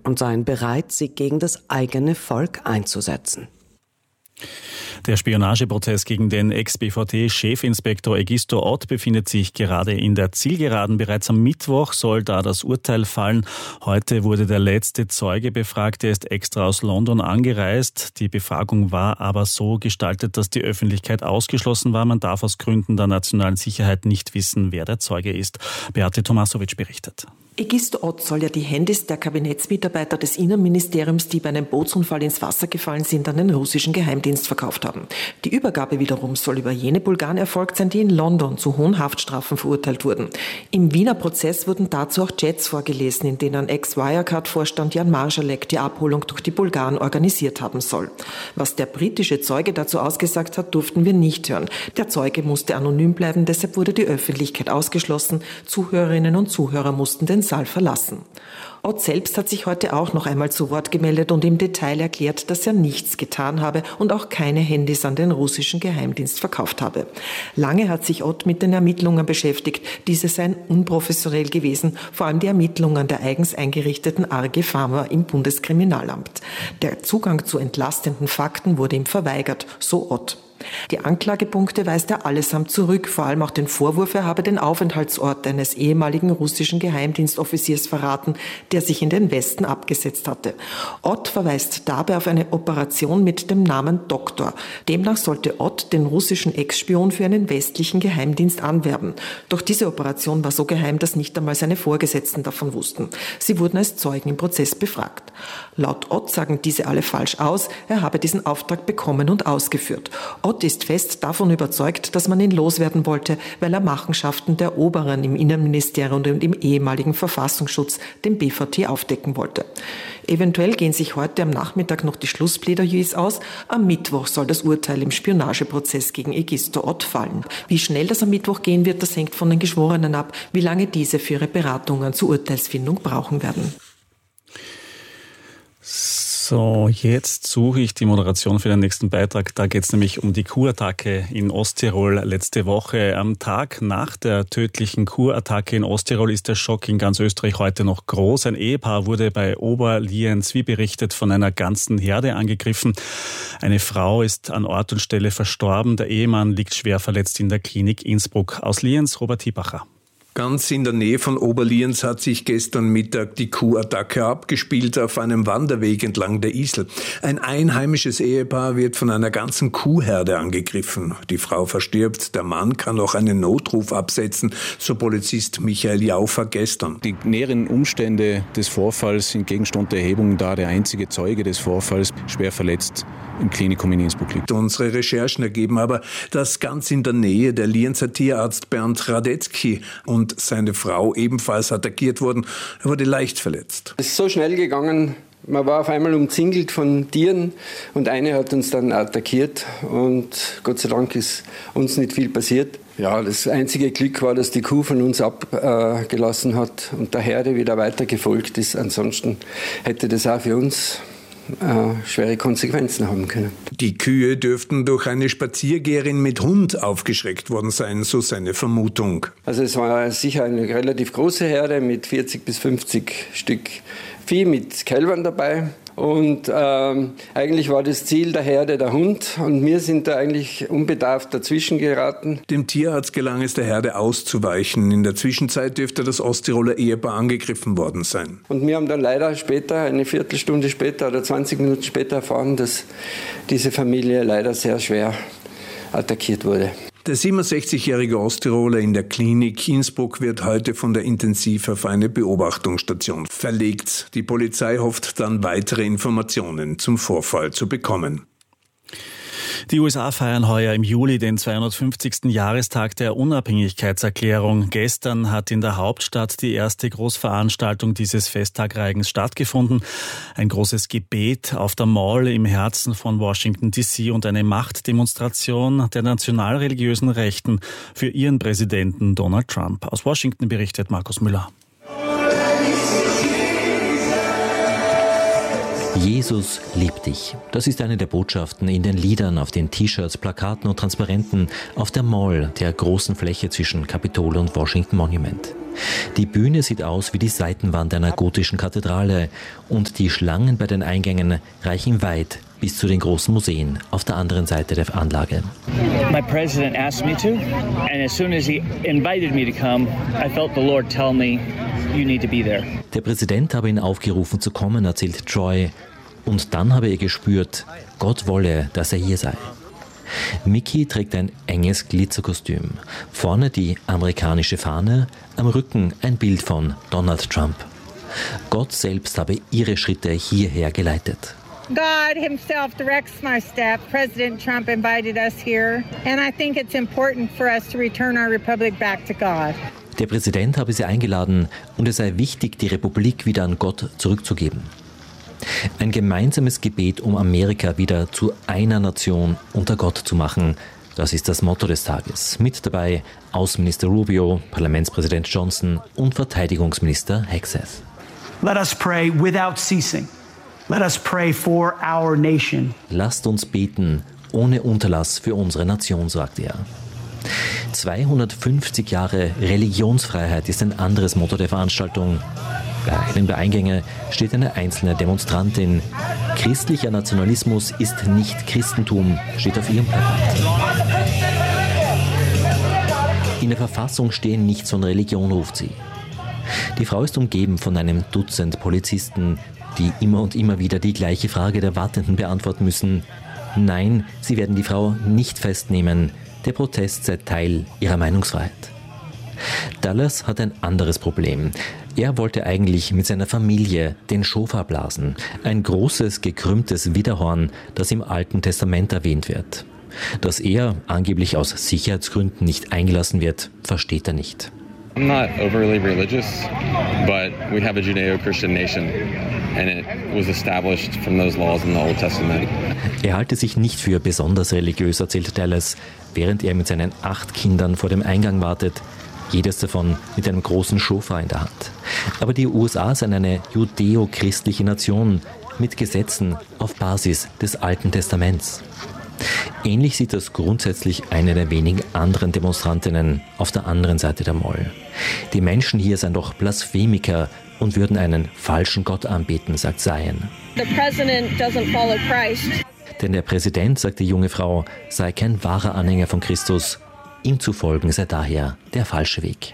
und seien bereit, sie gegen das eigene Volk einzusetzen. Der Spionageprozess gegen den Ex-BVD-Chefinspektor Egisto Ott befindet sich gerade in der Zielgeraden. Bereits am Mittwoch soll da das Urteil fallen. Heute wurde der letzte Zeuge befragt. Er ist extra aus London angereist. Die Befragung war aber so gestaltet, dass die Öffentlichkeit ausgeschlossen war. Man darf aus Gründen der nationalen Sicherheit nicht wissen, wer der Zeuge ist. Beate Tomasovic berichtet. Egisto Ott soll ja die Handys der Kabinettsmitarbeiter des Innenministeriums, die bei einem Bootsunfall ins Wasser gefallen sind, an den russischen Geheimdienst verkauft haben. Die Übergabe wiederum soll über jene Bulgaren erfolgt sein, die in London zu hohen Haftstrafen verurteilt wurden. Im Wiener Prozess wurden dazu auch Chats vorgelesen, in denen Ex-Wirecard-Vorstand Jan Marschalek die Abholung durch die Bulgaren organisiert haben soll. Was der britische Zeuge dazu ausgesagt hat, durften wir nicht hören. Der Zeuge musste anonym bleiben, deshalb wurde die Öffentlichkeit ausgeschlossen. Zuhörerinnen und Zuhörer mussten den Saal verlassen. Ott selbst hat sich heute auch noch einmal zu Wort gemeldet und im Detail erklärt, dass er nichts getan habe und auch keine Handys an den russischen Geheimdienst verkauft habe. Lange hat sich Ott mit den Ermittlungen beschäftigt. Diese seien unprofessionell gewesen, vor allem die Ermittlungen der eigens eingerichteten AG Pharma im Bundeskriminalamt. Der Zugang zu entlastenden Fakten wurde ihm verweigert, so Ott. Die Anklagepunkte weist er allesamt zurück, vor allem auch den Vorwurf, er habe den Aufenthaltsort eines ehemaligen russischen Geheimdienstoffiziers verraten, der sich in den Westen abgesetzt hatte. Ott verweist dabei auf eine Operation mit dem Namen Doktor. Demnach sollte Ott den russischen Ex-Spion für einen westlichen Geheimdienst anwerben. Doch diese Operation war so geheim, dass nicht einmal seine Vorgesetzten davon wussten. Sie wurden als Zeugen im Prozess befragt. Laut Ott sagen diese alle falsch aus, er habe diesen Auftrag bekommen und ausgeführt. Ott ist fest davon überzeugt, dass man ihn loswerden wollte, weil er Machenschaften der Oberen im Innenministerium und im ehemaligen Verfassungsschutz, dem BVT, aufdecken wollte. Eventuell gehen sich heute am Nachmittag noch die Schlussplädoyers aus. Am Mittwoch soll das Urteil im Spionageprozess gegen Egisto Ott fallen. Wie schnell das am Mittwoch gehen wird, das hängt von den Geschworenen ab, wie lange diese für ihre Beratungen zur Urteilsfindung brauchen werden. So, jetzt suche ich die Moderation für den nächsten Beitrag. Da geht es nämlich um die Kurattacke in Osttirol letzte Woche. Am Tag nach der tödlichen Kurattacke in Osttirol ist der Schock in ganz Österreich heute noch groß. Ein Ehepaar wurde bei Oberlienz, wie berichtet, von einer ganzen Herde angegriffen. Eine Frau ist an Ort und Stelle verstorben. Der Ehemann liegt schwer verletzt in der Klinik Innsbruck. Aus Lienz, Robert Hiebacher. Ganz in der Nähe von Oberlienz hat sich gestern Mittag die Kuhattacke abgespielt auf einem Wanderweg entlang der Isel. Ein einheimisches Ehepaar wird von einer ganzen Kuhherde angegriffen. Die Frau verstirbt, der Mann kann auch einen Notruf absetzen, so Polizist Michael Jaufer gestern. Die näheren Umstände des Vorfalls sind Gegenstand der Erhebung, da der einzige Zeuge des Vorfalls schwer verletzt im Klinikum in Innsbruck liegt. Unsere Recherchen ergeben aber, dass ganz in der Nähe der Lienzer Tierarzt Bernd Radetzky und seine Frau ebenfalls attackiert wurden. Er wurde leicht verletzt. Es ist so schnell gegangen, man war auf einmal umzingelt von Tieren und eine hat uns dann attackiert und Gott sei Dank ist uns nicht viel passiert. Ja, das einzige Glück war, dass die Kuh von uns abgelassen hat und der Herde wieder weiter gefolgt ist. Ansonsten hätte das auch für uns schwere Konsequenzen haben können. Die Kühe dürften durch eine Spaziergeherin mit Hund aufgeschreckt worden sein, so seine Vermutung. Also es war sicher eine relativ große Herde mit 40 bis 50 Stück Vieh mit Kälbern dabei. Und eigentlich war das Ziel der Herde der Hund und wir sind da eigentlich unbedarft dazwischen geraten. Dem Tierarzt gelang es, der Herde auszuweichen. In der Zwischenzeit dürfte das Osttiroler Ehepaar angegriffen worden sein. Und wir haben dann leider später, eine Viertelstunde später oder 20 Minuten später erfahren, dass diese Familie leider sehr schwer attackiert wurde. Der 67-jährige Osttiroler in der Klinik Innsbruck wird heute von der Intensiv auf eine Beobachtungsstation verlegt. Die Polizei hofft dann, weitere Informationen zum Vorfall zu bekommen. Die USA feiern heuer im Juli den 250. Jahrestag der Unabhängigkeitserklärung. Gestern hat in der Hauptstadt die erste Großveranstaltung dieses Festtagreigens stattgefunden. Ein großes Gebet auf der Mall im Herzen von Washington D.C. und eine Machtdemonstration der nationalreligiösen Rechten für ihren Präsidenten Donald Trump. Aus Washington berichtet Markus Müller. Jesus liebt dich. Das ist eine der Botschaften in den Liedern, auf den T-Shirts, Plakaten und Transparenten auf der Mall, der großen Fläche zwischen Capitol und Washington Monument. Die Bühne sieht aus wie die Seitenwand einer gotischen Kathedrale und die Schlangen bei den Eingängen reichen weit bis zu den großen Museen auf der anderen Seite der Anlage. My president asked me to, and as soon as he invited me to come, I felt the Lord tell me, you need to be there. Der Präsident habe ihn aufgerufen zu kommen, erzählt Troy, und dann habe er gespürt, Gott wolle, dass er hier sei. Mickey trägt ein enges Glitzerkostüm. Vorne die amerikanische Fahne, am Rücken ein Bild von Donald Trump. Gott selbst habe ihre Schritte hierher geleitet. God himself directs my steps. President Trump invited us here, and I think it's important for us to return our republic back to God. Der Präsident habe sie eingeladen und es sei wichtig, die Republik wieder an Gott zurückzugeben. Ein gemeinsames Gebet, um Amerika wieder zu einer Nation unter Gott zu machen. Das ist das Motto des Tages. Mit dabei Außenminister Rubio, Parlamentspräsident Johnson und Verteidigungsminister Hegseth. Let us pray without ceasing. Let us pray for our nation. Lasst uns beten ohne Unterlass für unsere Nation, sagt er. 250 Jahre Religionsfreiheit ist ein anderes Motto der Veranstaltung. Bei einem der Eingänge steht eine einzelne Demonstrantin. Christlicher Nationalismus ist nicht Christentum, steht auf ihrem Plakat. In der Verfassung stehen nichts von Religion, ruft sie. Die Frau ist umgeben von einem Dutzend Polizisten, die immer und immer wieder die gleiche Frage der Wartenden beantworten müssen. Nein, sie werden die Frau nicht festnehmen. Der Protest sei Teil ihrer Meinungsfreiheit. Dallas hat ein anderes Problem. Er wollte eigentlich mit seiner Familie den Schofar blasen. Ein großes, gekrümmtes Widderhorn, das im Alten Testament erwähnt wird. Dass er angeblich aus Sicherheitsgründen nicht eingelassen wird, versteht er nicht. I'm not overly religious, but we have a Judeo-Christian nation and it was established from those laws in the Old Testament. Er halte sich nicht für besonders religiös, erzählt Dallas, während er mit seinen 8 Kindern vor dem Eingang wartet, jedes davon mit einem großen Schofar in der Hand. Aber die USA sind eine judeo-christliche Nation mit Gesetzen auf Basis des Alten Testaments. Ähnlich sieht das grundsätzlich eine der wenigen anderen Demonstrantinnen auf der anderen Seite der Mall. Die Menschen hier seien doch Blasphemiker und würden einen falschen Gott anbeten, sagt Zion. The president doesn't follow Christ. Denn der Präsident, sagt die junge Frau, sei kein wahrer Anhänger von Christus. Ihm zu folgen sei daher der falsche Weg.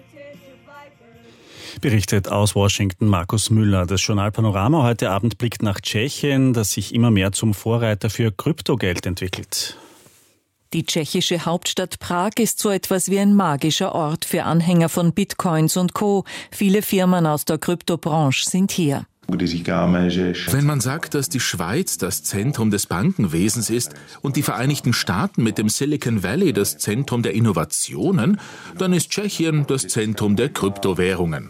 Berichtet aus Washington Markus Müller. Das Journal Panorama heute Abend blickt nach Tschechien, das sich immer mehr zum Vorreiter für Kryptogeld entwickelt. Die tschechische Hauptstadt Prag ist so etwas wie ein magischer Ort für Anhänger von Bitcoins und Co. Viele Firmen aus der Kryptobranche sind hier. Wenn man sagt, dass die Schweiz das Zentrum des Bankenwesens ist und die Vereinigten Staaten mit dem Silicon Valley das Zentrum der Innovationen, dann ist Tschechien das Zentrum der Kryptowährungen.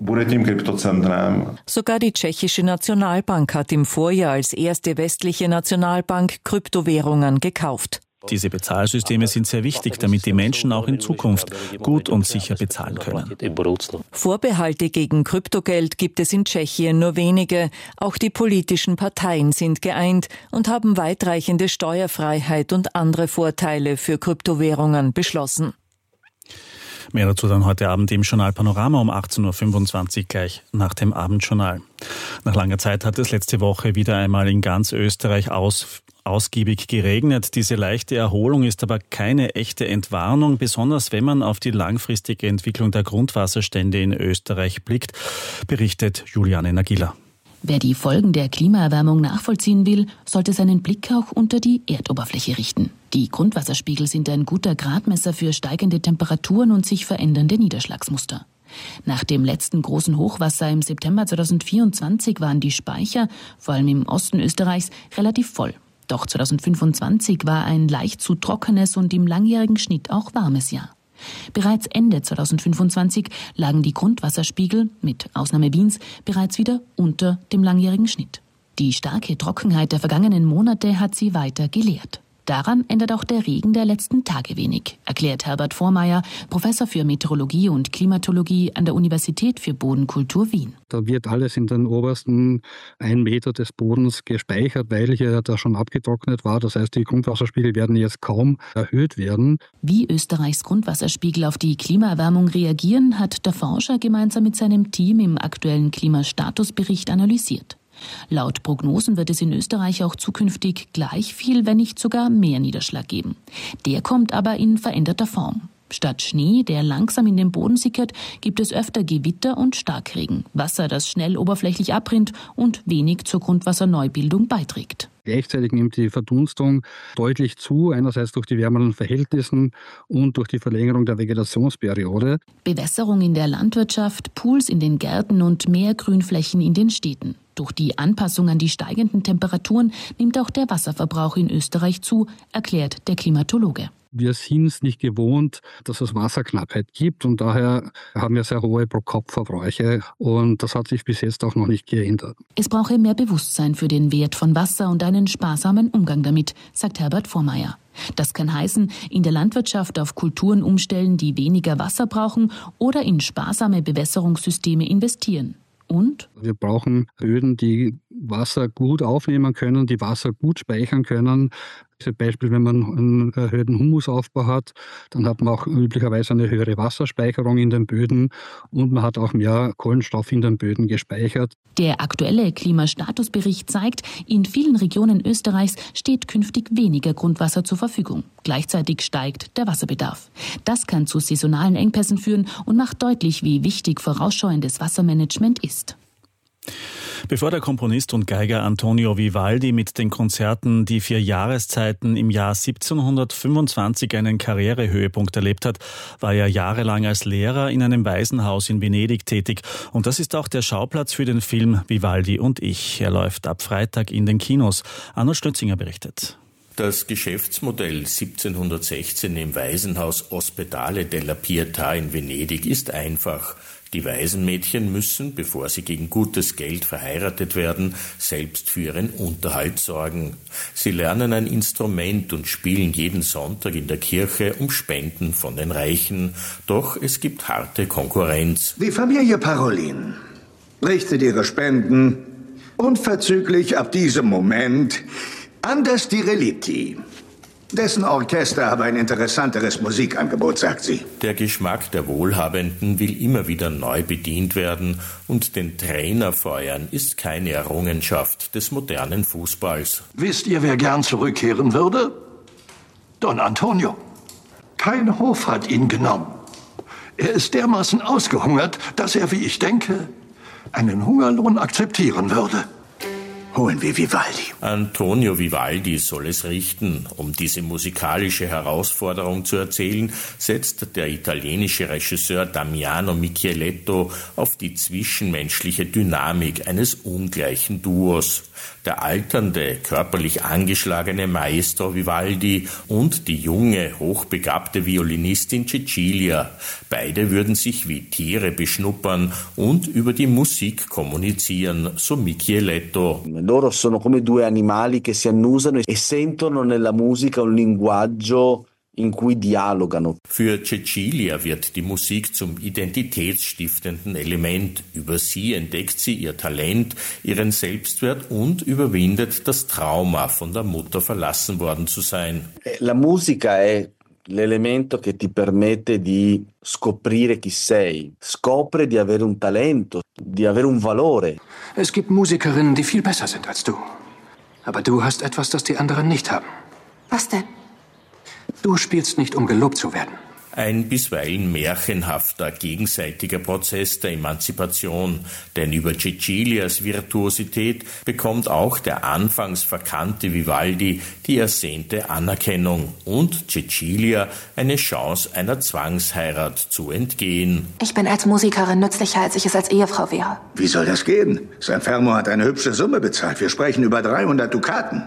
Sogar die tschechische Nationalbank hat im Vorjahr als erste westliche Nationalbank Kryptowährungen gekauft. Diese Bezahlsysteme sind sehr wichtig, damit die Menschen auch in Zukunft gut und sicher bezahlen können. Vorbehalte gegen Kryptogeld gibt es in Tschechien nur wenige. Auch die politischen Parteien sind geeint und haben weitreichende Steuerfreiheit und andere Vorteile für Kryptowährungen beschlossen. Mehr dazu dann heute Abend im Journal Panorama um 18.25 Uhr gleich nach dem Abendjournal. Nach langer Zeit hat es letzte Woche wieder einmal in ganz Österreich ausgiebig geregnet. Diese leichte Erholung ist aber keine echte Entwarnung, besonders wenn man auf die langfristige Entwicklung der Grundwasserstände in Österreich blickt, berichtet Juliane Nagila. Wer die Folgen der Klimaerwärmung nachvollziehen will, sollte seinen Blick auch unter die Erdoberfläche richten. Die Grundwasserspiegel sind ein guter Gradmesser für steigende Temperaturen und sich verändernde Niederschlagsmuster. Nach dem letzten großen Hochwasser im September 2024 waren die Speicher, vor allem im Osten Österreichs, relativ voll. Doch 2025 war ein leicht zu trockenes und im langjährigen Schnitt auch warmes Jahr. Bereits Ende 2025 lagen die Grundwasserspiegel, mit Ausnahme Wiens, bereits wieder unter dem langjährigen Schnitt. Die starke Trockenheit der vergangenen Monate hat sie weiter gelehrt. Daran ändert auch der Regen der letzten Tage wenig, erklärt Herbert Vormeier, Professor für Meteorologie und Klimatologie an der Universität für Bodenkultur Wien. Da wird alles in den obersten 1 Meter des Bodens gespeichert, weil hier da schon abgetrocknet war. Das heißt, die Grundwasserspiegel werden jetzt kaum erhöht werden. Wie Österreichs Grundwasserspiegel auf die Klimaerwärmung reagieren, hat der Forscher gemeinsam mit seinem Team im aktuellen Klimastatusbericht analysiert. Laut Prognosen wird es in Österreich auch zukünftig gleich viel, wenn nicht sogar mehr Niederschlag geben. Der kommt aber in veränderter Form. Statt Schnee, der langsam in den Boden sickert, gibt es öfter Gewitter und Starkregen. Wasser, das schnell oberflächlich abrinnt und wenig zur Grundwasserneubildung beiträgt. Gleichzeitig nimmt die Verdunstung deutlich zu, einerseits durch die wärmeren Verhältnisse und durch die Verlängerung der Vegetationsperiode. Bewässerung in der Landwirtschaft, Pools in den Gärten und mehr Grünflächen in den Städten. Durch die Anpassung an die steigenden Temperaturen nimmt auch der Wasserverbrauch in Österreich zu, erklärt der Klimatologe. Wir sind es nicht gewohnt, dass es Wasserknappheit gibt und daher haben wir sehr hohe Pro-Kopf-Verbräuche und das hat sich bis jetzt auch noch nicht geändert. Es brauche mehr Bewusstsein für den Wert von Wasser und einen sparsamen Umgang damit, sagt Herbert Vormeier. Das kann heißen, in der Landwirtschaft auf Kulturen umstellen, die weniger Wasser brauchen oder in sparsame Bewässerungssysteme investieren. Und? Wir brauchen Böden, die Wasser gut aufnehmen können, die Wasser gut speichern können. Zum Beispiel, wenn man einen erhöhten Humusaufbau hat, dann hat man auch üblicherweise eine höhere Wasserspeicherung in den Böden und man hat auch mehr Kohlenstoff in den Böden gespeichert. Der aktuelle Klimastatusbericht zeigt, in vielen Regionen Österreichs steht künftig weniger Grundwasser zur Verfügung. Gleichzeitig steigt der Wasserbedarf. Das kann zu saisonalen Engpässen führen und macht deutlich, wie wichtig vorausschauendes Wassermanagement ist. Bevor der Komponist und Geiger Antonio Vivaldi mit den Konzerten Die 4 Jahreszeiten im Jahr 1725 einen Karrierehöhepunkt erlebt hat, war er jahrelang als Lehrer in einem Waisenhaus in Venedig tätig. Und das ist auch der Schauplatz für den Film Vivaldi und ich. Er läuft ab Freitag in den Kinos. Arnold Stötzinger berichtet. Das Geschäftsmodell 1716 im Waisenhaus Ospedale della Pietà in Venedig ist einfach. Die Waisenmädchen müssen, bevor sie gegen gutes Geld verheiratet werden, selbst für ihren Unterhalt sorgen. Sie lernen ein Instrument und spielen jeden Sonntag in der Kirche um Spenden von den Reichen. Doch es gibt harte Konkurrenz. Die Familie Parolin richtet ihre Spenden unverzüglich ab diesem Moment an das Direlitti. Dessen Orchester habe ein interessanteres Musikangebot, sagt sie. Der Geschmack der Wohlhabenden will immer wieder neu bedient werden und den Trainer feuern ist keine Errungenschaft des modernen Fußballs. Wisst ihr, wer gern zurückkehren würde? Don Antonio. Kein Hof hat ihn genommen. Er ist dermaßen ausgehungert, dass er, wie ich denke, einen Hungerlohn akzeptieren würde. Holen wir Vivaldi. Antonio Vivaldi soll es richten. Um diese musikalische Herausforderung zu erzählen, setzt der italienische Regisseur Damiano Micheletto auf die zwischenmenschliche Dynamik eines ungleichen Duos. Der alternde, körperlich angeschlagene Maestro Vivaldi und die junge, hochbegabte Violinistin Cecilia. Beide würden sich wie Tiere beschnuppern und über die Musik kommunizieren, so Micheletto. Loro sono come 2 animali che si annusano e sentono nella musica un linguaggio in cui dialogano. Für Cecilia wird die Musik zum identitätsstiftenden Element. Über sie entdeckt sie ihr Talent, ihren Selbstwert und überwindet das Trauma, von der Mutter verlassen worden zu sein. La musica è l'elemento che ti permette di scoprire chi sei. Scopre di avere un talento, di avere un valore. Es gibt Musikerinnen, die viel besser sind als du. Aber du hast etwas, das die anderen nicht haben. Was denn? Du spielst nicht, um gelobt zu werden. Ein bisweilen märchenhafter, gegenseitiger Prozess der Emanzipation, denn über Cecilias Virtuosität bekommt auch der anfangs verkannte Vivaldi die ersehnte Anerkennung und Cecilia eine Chance, einer Zwangsheirat zu entgehen. Ich bin als Musikerin nützlicher, als ich es als Ehefrau wäre. Wie soll das gehen? San Fermo hat eine hübsche Summe bezahlt. Wir sprechen über 300 Dukaten.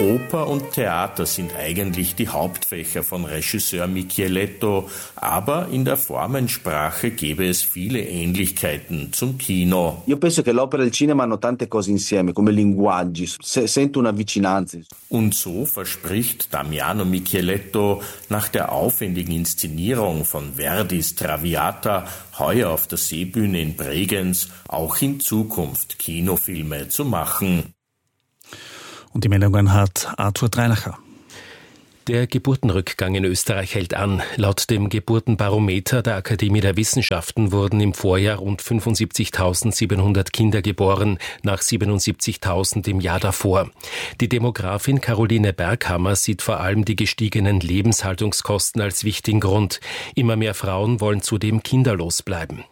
Oper und Theater sind eigentlich die Hauptfächer von Regisseur Micheletto, aber in der Formensprache gäbe es viele Ähnlichkeiten zum Kino. Io penso che l'opera e il cinema hanno tante cose insieme, come linguaggi, sento una vicinanza. Und so verspricht Damiano Micheletto nach der aufwendigen Inszenierung von Verdis Traviata heuer auf der Seebühne in Bregenz auch in Zukunft Kinofilme zu machen. Und die Meldungen hat Arthur Dreinacher. Der Geburtenrückgang in Österreich hält an. Laut dem Geburtenbarometer der Akademie der Wissenschaften wurden im Vorjahr rund 75.700 Kinder geboren, nach 77.000 im Jahr davor. Die Demografin Caroline Berghammer sieht vor allem die gestiegenen Lebenshaltungskosten als wichtigen Grund. Immer mehr Frauen wollen zudem kinderlos bleiben.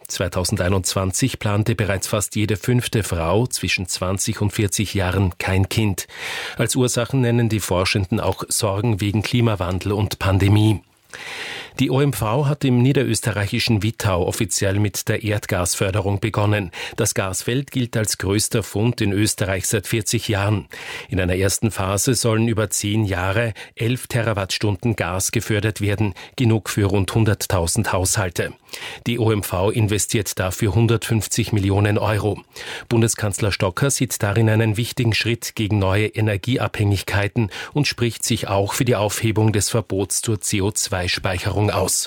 2021 plante bereits fast jede 5. Frau zwischen 20 und 40 Jahren kein Kind. Als Ursachen nennen die Forschenden auch Sorgen wegen Klimawandel und Pandemie. Die OMV hat im niederösterreichischen Wittau offiziell mit der Erdgasförderung begonnen. Das Gasfeld gilt als größter Fund in Österreich seit 40 Jahren. In einer ersten Phase sollen über 10 Jahre 11 Terawattstunden Gas gefördert werden, genug für rund 100.000 Haushalte. Die OMV investiert dafür 150 Millionen Euro. Bundeskanzler Stocker sieht darin einen wichtigen Schritt gegen neue Energieabhängigkeiten und spricht sich auch für die Aufhebung des Verbots zur CO2-Speicherung aus.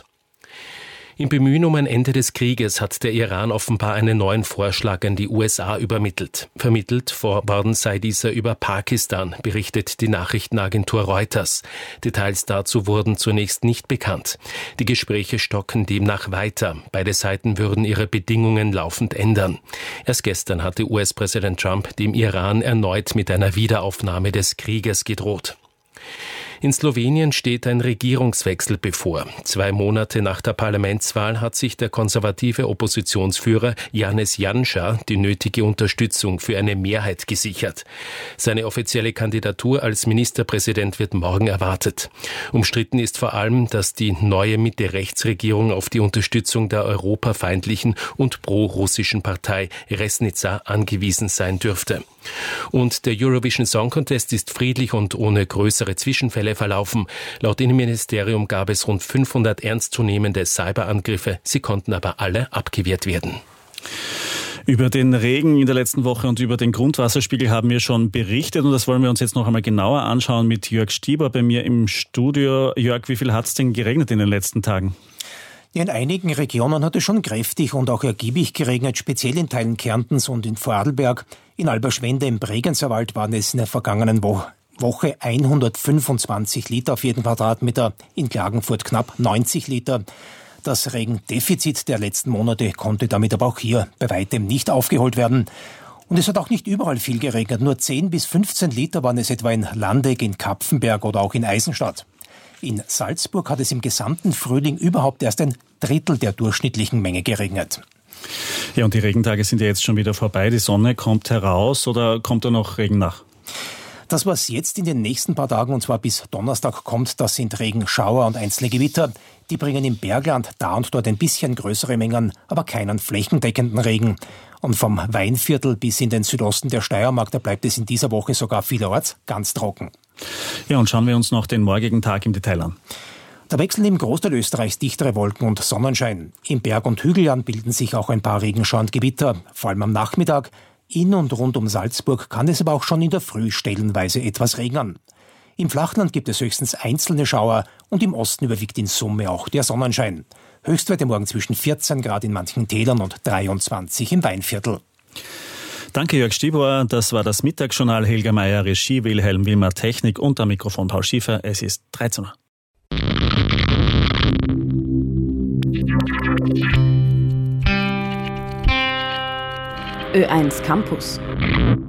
Im Bemühen um ein Ende des Krieges hat der Iran offenbar einen neuen Vorschlag an die USA übermittelt. Vermittelt worden sei dieser über Pakistan, berichtet die Nachrichtenagentur Reuters. Details dazu wurden zunächst nicht bekannt. Die Gespräche stocken demnach weiter. Beide Seiten würden ihre Bedingungen laufend ändern. Erst gestern hatte US-Präsident Trump dem Iran erneut mit einer Wiederaufnahme des Krieges gedroht. In Slowenien steht ein Regierungswechsel bevor. 2 Monate nach der Parlamentswahl hat sich der konservative Oppositionsführer Janez Janša die nötige Unterstützung für eine Mehrheit gesichert. Seine offizielle Kandidatur als Ministerpräsident wird morgen erwartet. Umstritten ist vor allem, dass die neue Mitte-Rechts-Regierung auf die Unterstützung der europafeindlichen und pro-russischen Partei Resnica angewiesen sein dürfte. Und der Eurovision Song Contest ist friedlich und ohne größere Zwischenfälle verlaufen. Laut Innenministerium gab es rund 500 ernstzunehmende Cyberangriffe. Sie konnten aber alle abgewehrt werden. Über den Regen in der letzten Woche und über den Grundwasserspiegel haben wir schon berichtet und das wollen wir uns jetzt noch einmal genauer anschauen mit Jörg Stieber bei mir im Studio. Jörg, wie viel hat es denn geregnet in den letzten Tagen? Ja, in einigen Regionen hat es schon kräftig und auch ergiebig geregnet, speziell in Teilen Kärntens und in Vorarlberg. In Alberschwende im Bregenzerwald waren es in der vergangenen Woche 125 Liter auf jeden Quadratmeter, in Klagenfurt knapp 90 Liter. Das Regendefizit der letzten Monate konnte damit aber auch hier bei weitem nicht aufgeholt werden. Und es hat auch nicht überall viel geregnet, nur 10 bis 15 Liter waren es etwa in Landeck, in Kapfenberg oder auch in Eisenstadt. In Salzburg hat es im gesamten Frühling überhaupt erst ein Drittel der durchschnittlichen Menge geregnet. Ja, und die Regentage sind ja jetzt schon wieder vorbei. Die Sonne kommt heraus oder kommt da noch Regen nach? Das, was jetzt in den nächsten paar Tagen, und zwar bis Donnerstag kommt, das sind Regenschauer und einzelne Gewitter. Die bringen im Bergland da und dort ein bisschen größere Mengen, aber keinen flächendeckenden Regen. Und vom Weinviertel bis in den Südosten der Steiermark, da bleibt es in dieser Woche sogar vielerorts ganz trocken. Ja, und schauen wir uns noch den morgigen Tag im Detail an. Da wechseln im Großteil Österreichs dichtere Wolken und Sonnenschein. Im Berg- und Hügelland bilden sich auch ein paar Regenschauer und Gewitter, vor allem am Nachmittag. In und rund um Salzburg kann es aber auch schon in der Früh stellenweise etwas regnen. Im Flachland gibt es höchstens einzelne Schauer und im Osten überwiegt in Summe auch der Sonnenschein. Höchstwerte morgen zwischen 14 Grad in manchen Tälern und 23 im Weinviertel. Danke, Jörg Stieber. Das war das Mittagsjournal. Helga Meier, Regie, Wilhelm Wilmer, Technik und am Mikrofon Paul Schiefer. Es ist 13 Uhr. Ö1 Campus.